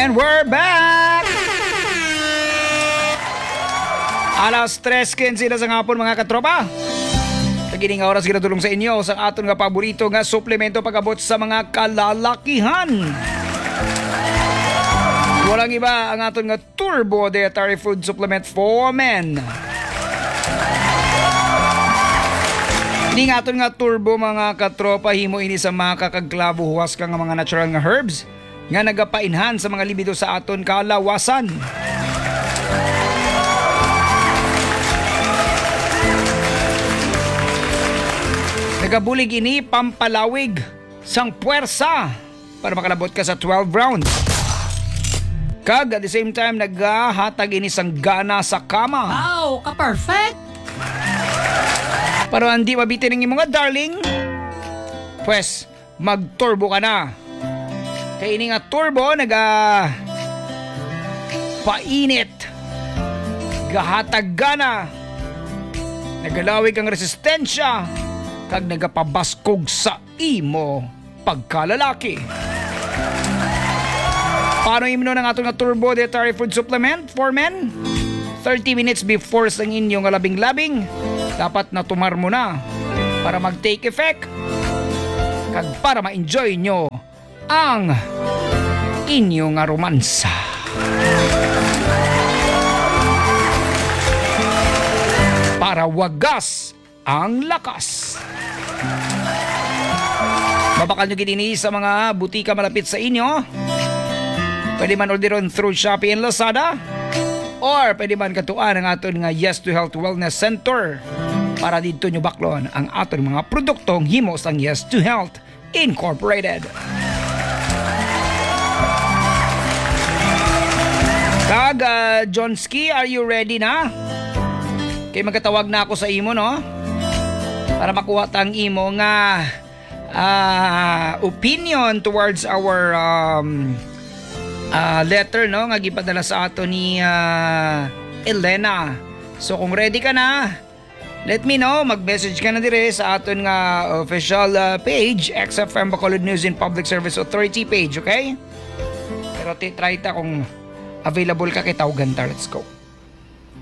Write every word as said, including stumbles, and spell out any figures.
And we're back! Alas tres quince na sa ngapon mga katropa. Kagining oras ginatulong sa inyo sa aton nga paborito nga suplemento pagabot sa mga kalalakihan. Walang iba ang aton nga Turbo Dietary Food Supplement for Men. Ini nga aton nga turbo mga katropa, himo ini sa mga kakagklabo huwas ka nga mga natural nga herbs nga nagapainhan sa mga libido sa aton kalawasan. Nagabulig ini pampalawig sang puwersa para makalabot ka sa twelve rounds. Kag at the same time nagahatag ini sang gana sa kama. Wow, ka-perfect! Pero hindi mabitin ng mga darling, pues mag-turbo ka na. Kaya ini nga turbo naga painit, gahatag gana, nagalawig ang resistensya, kag nagapabaskog sa imo pagkalalaki. Paano imno ng ato nga Turbo Dietary Food Supplement for Men? thirty minutes before sa inyong labing-labing, dapat na tumar mo na para mag-take effect kag para ma-enjoy nyo ang inyong romansa. Para wagas ang lakas. Mabakal nyo gini sa mga butika malapit sa inyo. Pwede man orderon through Shopee and Lazada. Or pwede man katuan ang aton nga Yes to Health Wellness Center para dito nyo baklon ang aton mga produktong himos ang Yes to Health Incorporated. Kag, uh, Johnski, are you ready na? Kay magkatawag na ako sa imo, no? Para makuha tang imo nga uh, opinion towards our um, Uh, letter no nga gipadala sa ato ni uh, Elena. So kung ready ka na, let me know, mag-message ka na dire sa aton nga official uh, page, X F M Bacolod News and Public Service Authority page, okay? Pero try ta kung available ka kay tawagan ta. Let's go.